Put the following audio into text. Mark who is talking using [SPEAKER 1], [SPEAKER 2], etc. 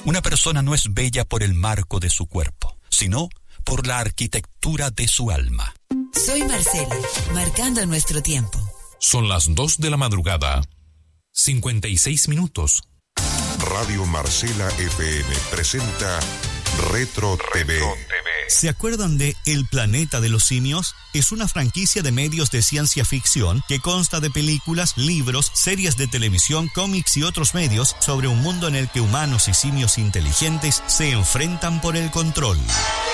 [SPEAKER 1] Una persona no es bella por el marco de su cuerpo, sino por la arquitectura de su alma.
[SPEAKER 2] Soy Marcela, marcando nuestro tiempo.
[SPEAKER 3] Son las 2 de la madrugada, 56 minutos.
[SPEAKER 4] Radio Marcela FM presenta Retro TV.
[SPEAKER 5] ¿Se acuerdan de El Planeta de los Simios? Es una franquicia de medios de ciencia ficción que consta de películas, libros, series de televisión, cómics y otros medios sobre un mundo en el que humanos y simios inteligentes se enfrentan por el control.